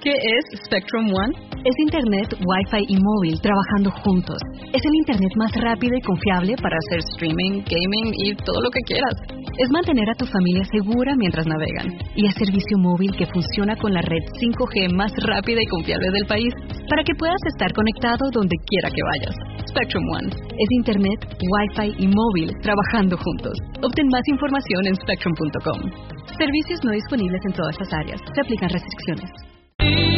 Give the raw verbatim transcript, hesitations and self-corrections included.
¿Qué es Spectrum One? Es Internet, Wi-Fi y móvil trabajando juntos. Es el Internet más rápido y confiable para hacer streaming, gaming y todo lo que quieras. Es mantener a tu familia segura mientras navegan. Y es servicio móvil que funciona con la red cinco G más rápida y confiable del país para que puedas estar conectado donde quiera que vayas. Spectrum One es Internet, Wi-Fi y móvil trabajando juntos. Obtén más información en spectrum punto com. Servicios no disponibles en todas las áreas. Se aplican restricciones.